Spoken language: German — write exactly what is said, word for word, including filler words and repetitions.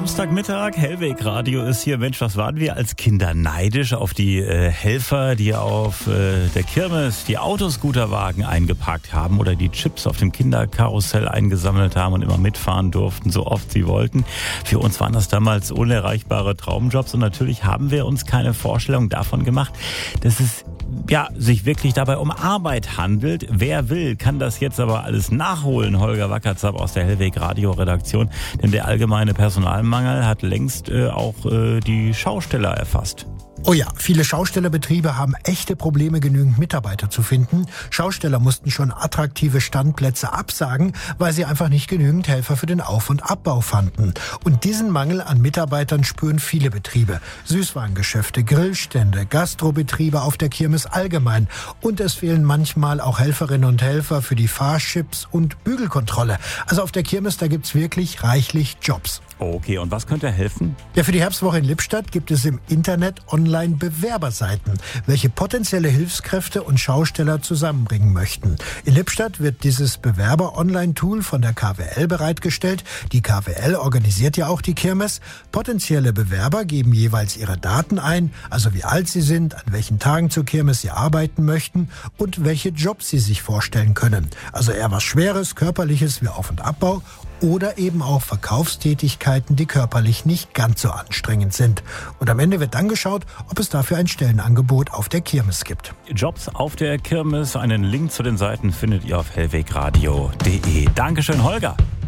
Samstagmittag, Hellweg Radio ist hier. Mensch, was waren wir als Kinder neidisch auf die äh, Helfer, die auf äh, der Kirmes die Autoscooterwagen eingeparkt haben oder die Chips auf dem Kinderkarussell eingesammelt haben und immer mitfahren durften, so oft sie wollten. Für uns waren das damals unerreichbare Traumjobs und natürlich haben wir uns keine Vorstellung davon gemacht, dass es ja, sich wirklich dabei um Arbeit handelt. Wer will, kann das jetzt aber alles nachholen. Holger Wackerzapp aus der Hellweg Radio Redaktion. Denn der allgemeine Personalmangel hat längst äh, auch äh, die Schausteller erfasst. Oh ja, viele Schaustellerbetriebe haben echte Probleme, genügend Mitarbeiter zu finden. Schausteller mussten schon attraktive Standplätze absagen, weil sie einfach nicht genügend Helfer für den Auf- und Abbau fanden. Und diesen Mangel an Mitarbeitern spüren viele Betriebe. Süßwarengeschäfte, Grillstände, Gastrobetriebe auf der Kirmes allgemein. Und es fehlen manchmal auch Helferinnen und Helfer für die Fahrchips und Bügelkontrolle. Also auf der Kirmes, da gibt's wirklich reichlich Jobs. Okay, und was könnte helfen? Ja, für die Herbstwoche in Lippstadt gibt es im Internet Online-Bewerberseiten, welche potenzielle Hilfskräfte und Schausteller zusammenbringen möchten. In Lippstadt wird dieses Bewerber-Online-Tool von der K W L bereitgestellt. Die K W L organisiert ja auch die Kirmes. Potenzielle Bewerber geben jeweils ihre Daten ein, also wie alt sie sind, an welchen Tagen zur Kirmes sie arbeiten möchten und welche Jobs sie sich vorstellen können. Also eher was Schweres, Körperliches wie Auf- und Abbau oder eben auch Verkaufstätigkeiten, die körperlich nicht ganz so anstrengend sind. Und am Ende wird dann geschaut, ob es dafür ein Stellenangebot auf der Kirmes gibt. Jobs auf der Kirmes. Einen Link zu den Seiten findet ihr auf hellwegradio punkt de. Dankeschön, Holger.